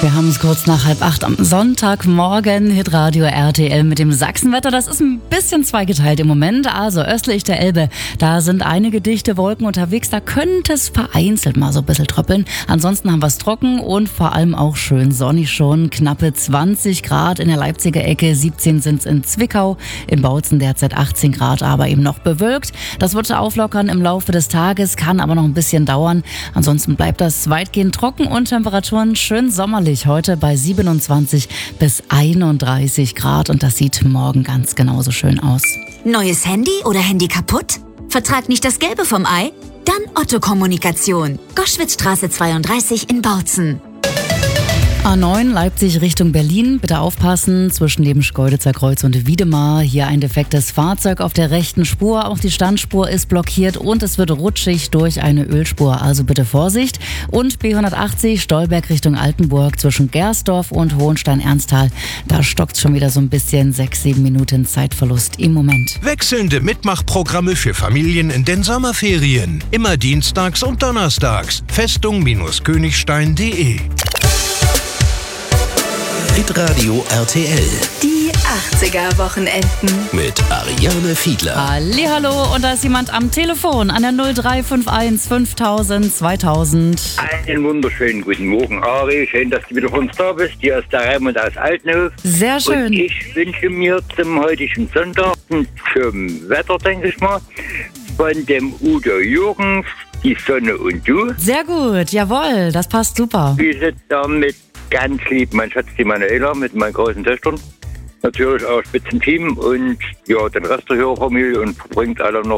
Wir haben es kurz nach 7:30 am Sonntagmorgen. Hitradio RTL mit dem Sachsenwetter. Das ist ein bisschen zweigeteilt im Moment. Also östlich der Elbe, da sind einige dichte Wolken unterwegs. Da könnte es vereinzelt mal so ein bisschen tröppeln. Ansonsten haben wir es trocken und vor allem auch schön sonnig schon. Knappe 20 Grad in der Leipziger Ecke, 17 sind es in Zwickau. In Bautzen derzeit 18 Grad, aber eben noch bewölkt. Das wird auflockern im Laufe des Tages, kann aber noch ein bisschen dauern. Ansonsten bleibt das weitgehend trocken und Temperaturen schön sommerlich. Heute bei 27 bis 31 Grad und das sieht morgen ganz genauso schön aus. Neues Handy oder Handy kaputt? Vertrag nicht das Gelbe vom Ei? Dann Otto Kommunikation. Goschwitzstraße 32 in Bautzen. A9 Leipzig Richtung Berlin. Bitte aufpassen zwischen dem Schkeuditzer Kreuz und Wiedemar. Hier ein defektes Fahrzeug auf der rechten Spur. Auch die Standspur ist blockiert und es wird rutschig durch eine Ölspur. Also bitte Vorsicht. Und B180 Stolberg Richtung Altenburg zwischen Gersdorf und Hohenstein-Ernsthal. Da stockt schon wieder so ein bisschen 6-7 Minuten Zeitverlust im Moment. Wechselnde Mitmachprogramme für Familien in den Sommerferien. Immer dienstags und donnerstags. Festung-Königstein.de. Hitradio RTL. Die 80er-Wochenenden. Mit Ariane Fiedler. Hallihallo, und da ist jemand am Telefon an der 0351 5000 2000. Einen wunderschönen guten Morgen, Ari. Schön, dass du wieder von uns da bist. Hier ist der Raimund aus Altenhof. Sehr schön. Und ich wünsche mir zum heutigen Sonntag und zum Wetter, denke ich mal, von dem Udo Jürgens, Die Sonne und du. Sehr gut, jawohl, das passt super. Wir sind damit ganz lieb, mein Schatz, die Manuela, mit meinen großen Töchtern. Natürlich auch Spitzenteam und ja, den Rest der Hörerfamilie und verbringt alle noch